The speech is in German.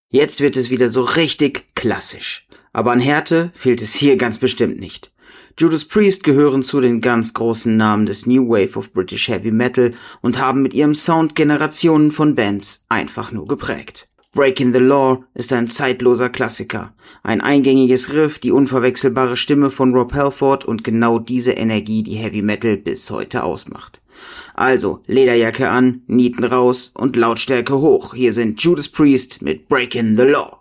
Jetzt wird es wieder so richtig klassisch. Aber an Härte fehlt es hier ganz bestimmt nicht. Judas Priest gehören zu den ganz großen Namen des New Wave of British Heavy Metal und haben mit ihrem Sound Generationen von Bands einfach nur geprägt. Breaking the Law ist ein zeitloser Klassiker. Ein eingängiges Riff, die unverwechselbare Stimme von Rob Halford und genau diese Energie, die Heavy Metal bis heute ausmacht. Also, Lederjacke an, Nieten raus und Lautstärke hoch. Hier sind Judas Priest mit Breaking the Law.